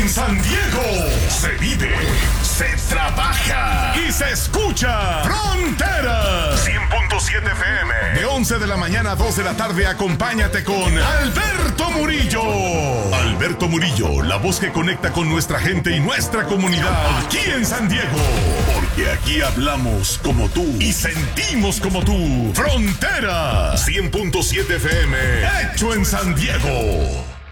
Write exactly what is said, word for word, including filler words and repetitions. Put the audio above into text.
En San Diego se vive, se trabaja y se escucha Fronteras. cien punto siete F M. De once de la mañana a dos de la tarde, acompáñate con Alberto Murillo. Alberto Murillo, la voz que conecta con nuestra gente y nuestra comunidad aquí en San Diego. Porque aquí hablamos como tú y sentimos como tú. Fronteras. cien punto siete F M. Hecho en San Diego.